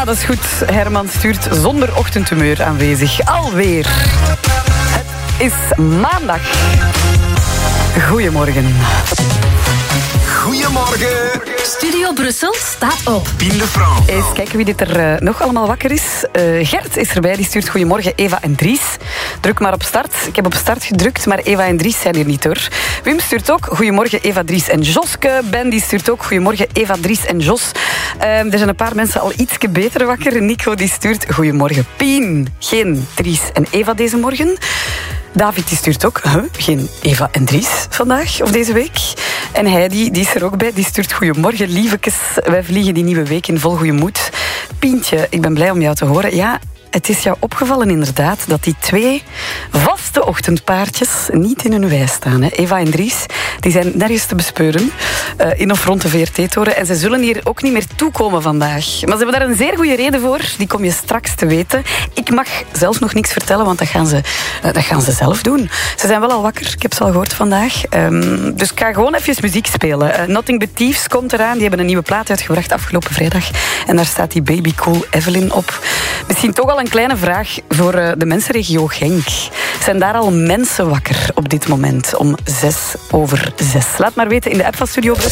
dat is goed. Herman stuurt zonder ochtendhumeur aanwezig. Alweer. Het is maandag. Goedemorgen. Goedemorgen. Studio Brussel staat op. Pien de France. Eens kijken wie dit er nog allemaal wakker is. Gert is erbij, die stuurt goedemorgen Eva en Dries. Druk maar op start. Ik heb op start gedrukt, maar Eva en Dries zijn hier niet hoor. Wim stuurt ook goedemorgen Eva, Dries en Joske. Ben die stuurt ook goedemorgen Eva, Dries en Jos. Er zijn een paar mensen al ietsje beter wakker. Nico die stuurt goedemorgen Pien. Geen Dries en Eva deze morgen. David die stuurt ook geen Eva en Dries vandaag of deze week. En Heidi die is er ook bij, die stuurt goedemorgen lievekes. Wij vliegen die nieuwe week in vol goede moed. Pientje, ik ben blij om jou te horen. Ja, het is jou opgevallen inderdaad dat die twee vaste ochtendpaardjes niet in hun wei staan. Hè. Eva en Dries, die zijn nergens te bespeuren in of rond de VRT-toren. En ze zullen hier ook niet meer toekomen vandaag. Maar ze hebben daar een zeer goede reden voor. Die kom je straks te weten. Ik mag zelfs nog niks vertellen, want dat gaan ze zelf doen. Ze zijn wel al wakker, ik heb ze al gehoord vandaag. Dus ik ga gewoon even muziek spelen. Nothing But Thieves komt eraan. Die hebben een nieuwe plaat uitgebracht afgelopen vrijdag. En daar staat die Baby Cool Evelyn op. Misschien toch al een kleine vraag voor de mensenregio Genk. Zijn daar al mensen wakker op dit moment om 6:06? Laat maar weten in de app van Studio Brussel.